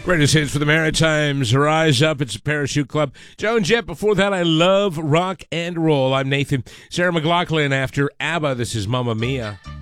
Greatest hits for the Maritimes. Rise Up. It's a Parachute Club. Joan Jett. Before that, I Love Rock and Roll. I'm Nathan. Sarah McLachlan after ABBA. This is Mamma Mia.